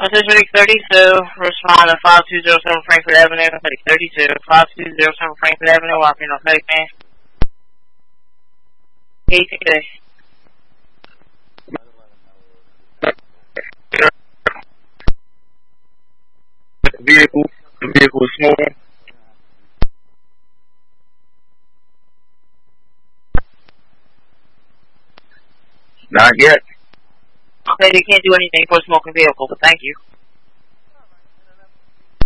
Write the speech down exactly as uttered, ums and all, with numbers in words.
Pacific thirty-two, respond to five two zero seven Frankfurt Avenue, thirty-two, five two zero seven Frankfurt Avenue, walking on Fake Man. eight today. Vehicle, the vehicle is smoking. Not yet. Okay, they can't do anything for a smoking vehicle, but thank you.